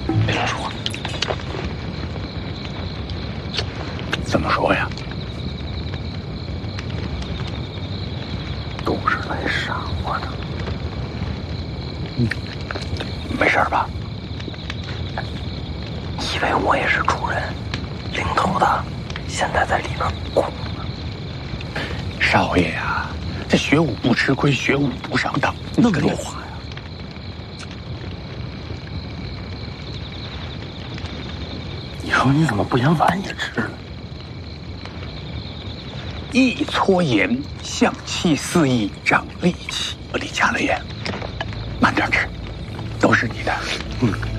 别乱说话。 怎么说呀？ 都是来杀我的。 没事吧？ 以为我也是主人，领头的，现在在里边哭呢。 少爷呀，这学武不吃亏，学武不上当，那么多话呀。 以后你怎么不言晚一吃呢？ 一撮盐，象气四溢，长力气。我得加了盐，慢点吃，都是你的。